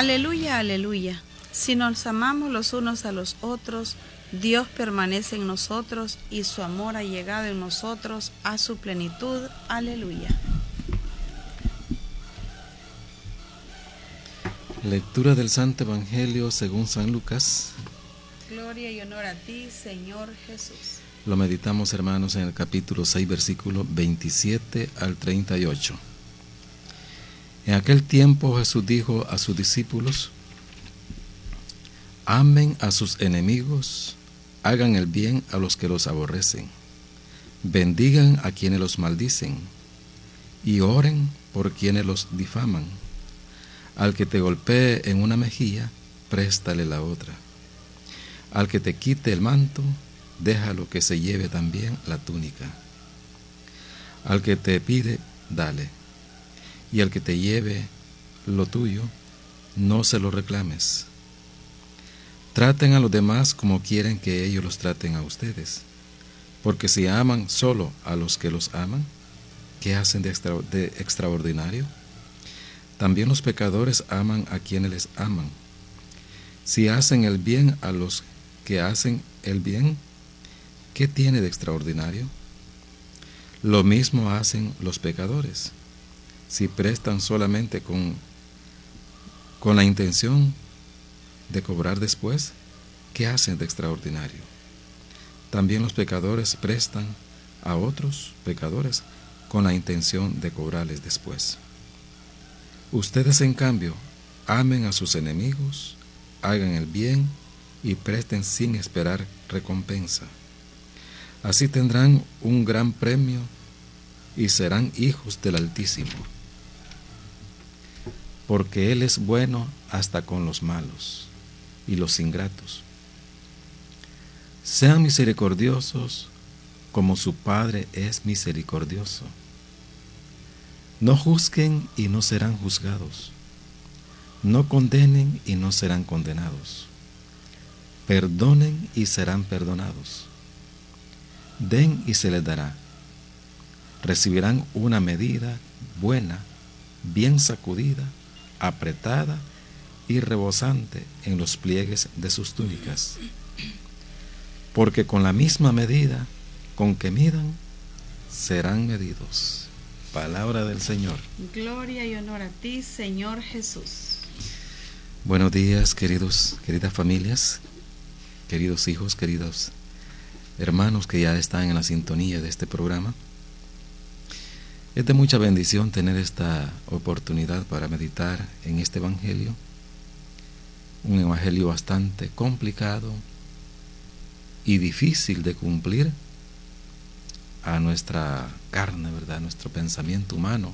Aleluya, aleluya. Si nos amamos los unos a los otros, Dios permanece en nosotros y su amor ha llegado en nosotros a su plenitud. Aleluya. Lectura del Santo Evangelio según San Lucas. Gloria y honor a ti, Señor Jesús. Lo meditamos, hermanos, en el capítulo 6, versículo 27 al 38. En aquel tiempo Jesús dijo a sus discípulos: amen a sus enemigos, hagan el bien a los que los aborrecen, bendigan a quienes los maldicen, y oren por quienes los difaman. Al que te golpee en una mejilla, préstale la otra. Al que te quite el manto, déjalo que se lleve también la túnica. Al que te pide, dale. Y al que te lleve lo tuyo, no se lo reclames. Traten a los demás como quieren que ellos los traten a ustedes. Porque si aman solo a los que los aman, ¿qué hacen de extraordinario? También los pecadores aman a quienes les aman. Si hacen el bien a los que hacen el bien, ¿qué tiene de extraordinario? Lo mismo hacen los pecadores. Si prestan solamente con la intención de cobrar después, ¿qué hacen de extraordinario? También los pecadores prestan a otros pecadores con la intención de cobrarles después. Ustedes, en cambio, amen a sus enemigos, hagan el bien y presten sin esperar recompensa. Así tendrán un gran premio y serán hijos del Altísimo, porque Él es bueno hasta con los malos y los ingratos. Sean misericordiosos como su Padre es misericordioso. No juzguen y no serán juzgados. No condenen y no serán condenados. Perdonen y serán perdonados. Den y se les dará. Recibirán una medida buena, bien sacudida, apretada y rebosante en los pliegues de sus túnicas. Porque con la misma medida con que midan, serán medidos. Palabra del Señor. Gloria y honor a ti, Señor Jesús. Buenos días, queridas familias, queridos hijos, queridos hermanos que ya están en la sintonía de este programa. Es de mucha bendición tener esta oportunidad para meditar en este Evangelio, un Evangelio bastante complicado y difícil de cumplir a nuestra carne, ¿verdad? A nuestro pensamiento humano,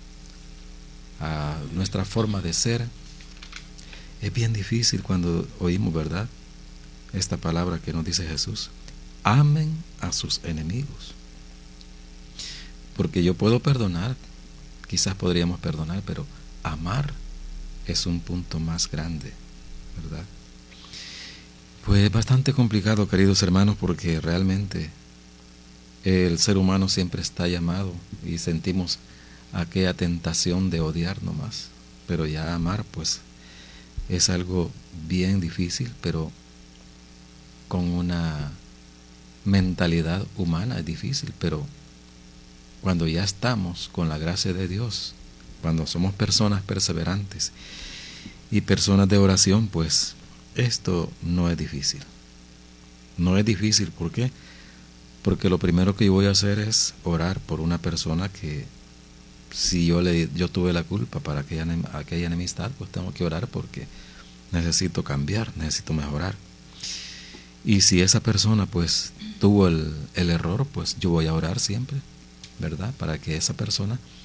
a nuestra forma de ser. Es bien difícil cuando oímos, ¿verdad?, esta palabra que nos dice Jesús: amen a sus enemigos. Porque yo puedo perdonar, quizás podríamos perdonar, pero amar es un punto más grande, ¿verdad? Pues es bastante complicado, queridos hermanos, porque realmente el ser humano siempre está llamado y sentimos aquella tentación de odiar nomás, pero ya amar pues es algo bien difícil, pero con una mentalidad humana es difícil. Pero cuando ya estamos con la gracia de Dios, cuando somos personas perseverantes y personas de oración, pues esto no es difícil. No es difícil, ¿por qué? Porque lo primero que yo voy a hacer es orar por una persona que, si yo tuve la culpa para aquella enemistad, pues tengo que orar porque necesito cambiar, necesito mejorar. Y si esa persona pues tuvo el error, pues yo voy a orar siempre, ¿verdad? Para que esa persona